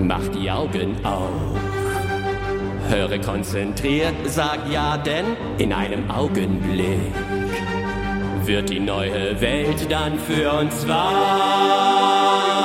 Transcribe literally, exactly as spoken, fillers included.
Mach die Augen auf. Höre konzentriert, sag ja, denn in einem Augenblick wird die neue Welt dann für uns wahr.